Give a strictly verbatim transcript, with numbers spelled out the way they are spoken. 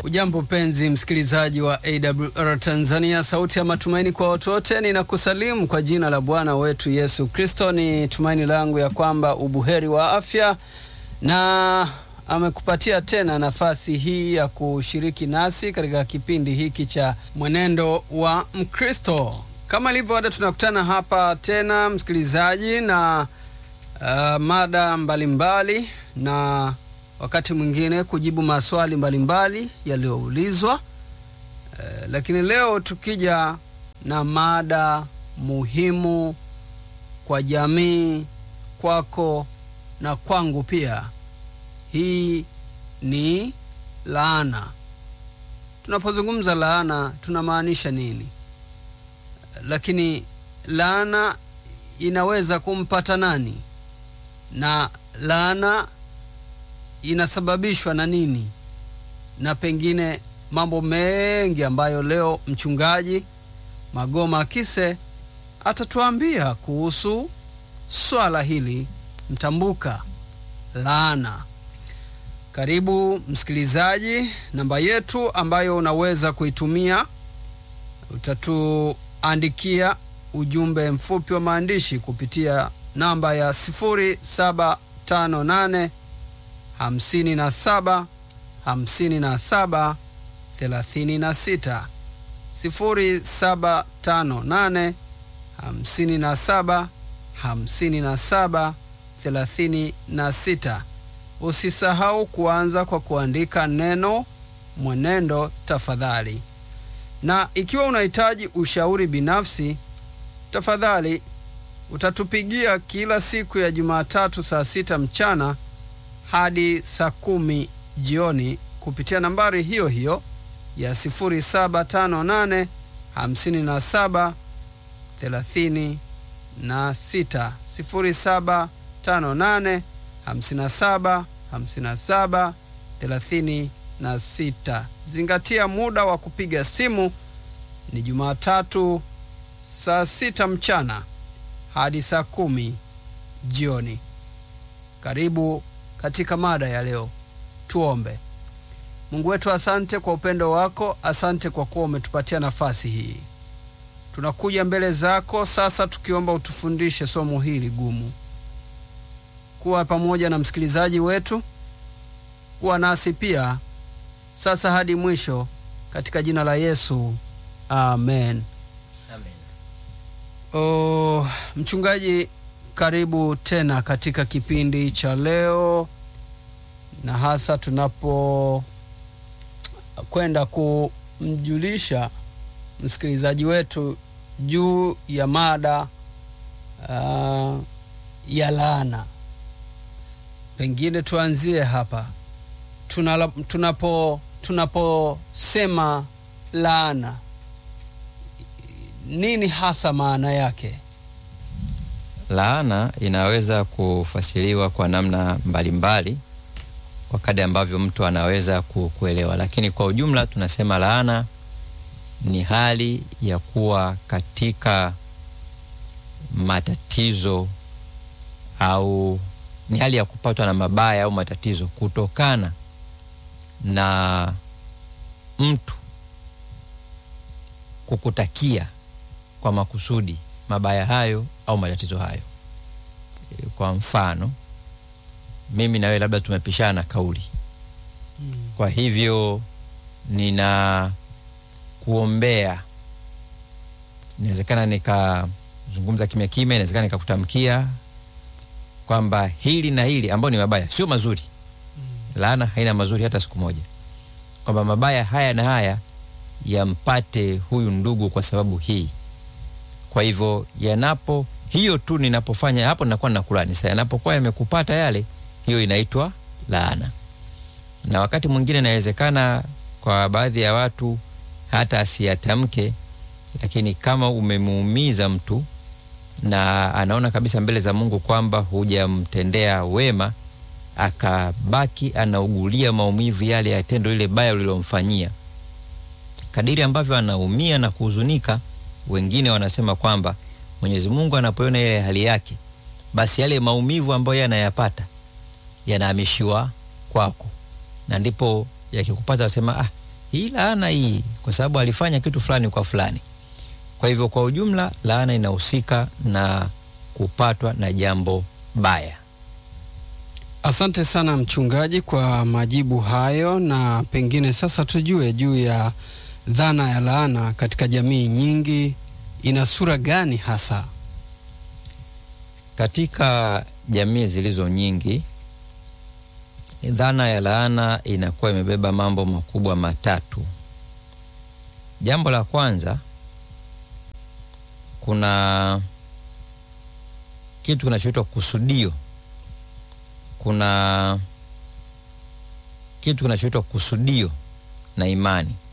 Ujambo penzi msikilizaji wa A W R Tanzania, sauti ya matumaini kwa watu wote. Ninakusalimu kwa jina la Bwana wetu Yesu Kristo. Ni tumaini langu ya kwamba ubuheri wa afya na amekupatia tena nafasi hii ya kushiriki nasi katika kipindi hiki cha Mwenendo wa Mkristo. Kama ilivyo ada, tunakutana hapa tena msikilizaji na uh, mada mbalimbali mbali, na wakati mwingine kujibu maswali mbalimbali yaliyoulizwa. Uh, lakini leo tukija na mada muhimu kwa jamii, kwako na kwangu pia. Hii ni laana. Tunapozungumza laana tunamaanisha nini? Lakini laana inaweza kumpata nani? Na laana inasababishwa na nini? Na pengine mambo mengi ambayo leo mchungaji Magoma Kise atatuambia kuhusu swala hili mtambuka, laana. Karibu msikilizaji, namba yetu ambayo unaweza kuitumia, utatuandikia ujumbe mfupi wa maandishi kupitia namba ya sifuri saba tano nane hamsini na saba hamsini na saba thelathini na sita, sifuri saba tano nane hamsini na saba hamsini na saba thelathini na sita. Usisahau kuanza kwa kuandika neno mwenendo tafadhali. Na ikiwa unahitaji ushauri binafsi, tafadhali utatupigia kila siku ya Jumatatu saa sita mchana hadi saa kumi jioni kupitia nambari hiyo hiyo ya sifuri saba tano nane hamsini na saba thelathini na sita, sifuri saba tano nane hamsini na saba hamsini na saba thelathini na sita. Zingatia muda wa kupiga simu ni Jumatatu saa sita mchana hadi saa kumi jioni. Karibu katika mada ya leo. Tuombe. Mungu wetu, asante kwa upendo wako, asante kwa kuwa umetupatia nafasi hii. Tunakuja mbele zako sasa tukiomba utufundishe somo hili gumu. Kuwa pamoja na msikilizaji wetu, kuwa nasi pia sasa hadi mwisho, katika jina la Yesu, amen. Amen. Oh, mchungaji, karibu tena katika kipindi cha leo, na hasa tunapo kwenda kumjulisha msikilizaji wetu juu ya mada uh, ya laana. Pengine tuanzie hapa. Tunala, tunapo tunaposema laana, nini hasa maana yake? Laana inaweza kufasiriwa kwa namna mbalimbali kwa kadri ambavyo mtu anaweza kuelewa, lakini kwa ujumla tunasema laana ni hali ya kuwa katika matatizo, au ni hali ya kupatwa na mabaya au matatizo kutokana na mtu kukutakia kwa makusudi mabaya hayo au matatizo hayo. Kwa mfano, mimi na wewe labda tumepishana kauli. Hmm. Kwa hivyo nina kuombea. Inawezekana nikazungumza kimya kimya, inawezekana nikakutamkia kwamba hili na hili ambao ni mabaya, sio mazuri. Hmm. Laana haina mazuri hata siku moja. Kwamba mabaya haya na haya yampate huyu ndugu kwa sababu hii. Kwa hivyo yanapo hiyo tu ninapofanya hapo ninakuwa nakulani. Sasa yanapokuwa yamekupata yale, hiyo inaitwa laana. Na wakati mwingine inawezekana kwa baadhi ya watu hata asiyatamke, lakini kama umemuumiza mtu na anaona kabisa mbele za Mungu kwamba hujamtendea wema, akabaki anaugulia maumivu yale ya tendo lile baya ulilomfanyia, kadiri ambavyo anaumia na kuhuzunika, wengine wanasema kwamba Mwenyezi Mungu anapoona ile hali yake, basi yale maumivu ambayo yanayapata yanahamishiwa kwako. Na ndipo yakikupata asema, ah, hii laana hii kwa sababu alifanya kitu fulani kwa fulani. Kwa hivyo kwa ujumla laana inahusika na kupatwa na jambo baya. Asante sana mchungaji kwa majibu hayo, na pengine sasa tujue juu ya dhana ya laana katika jamii nyingi ina sura gani hasa? Katika jamii zilizo nyingi, dhana ya laana inakuwa imebeba mambo makubwa matatu. Jambo la kwanza, kuna kitu kinachoitwa kusudio. Kuna kitu kinachoitwa kusudio na imani.